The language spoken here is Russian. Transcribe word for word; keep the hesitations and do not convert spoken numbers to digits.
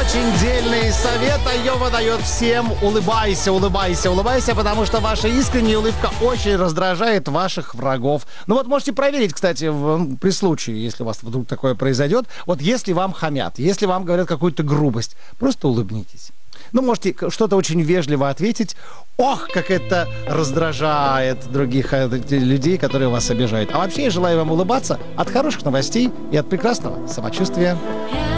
очень дельный совет, а Йова дает всем: улыбайся, улыбайся, улыбайся, потому что ваша искренняя улыбка очень раздражает ваших врагов. Ну вот можете проверить, кстати, в, при случае, если у вас вдруг такое произойдет, вот если вам хамят, если вам говорят какую-то грубость, просто улыбнитесь. Ну, можете что-то очень вежливо ответить. Ох, как это раздражает других людей, которые вас обижают. А вообще я желаю вам улыбаться от хороших новостей и от прекрасного самочувствия.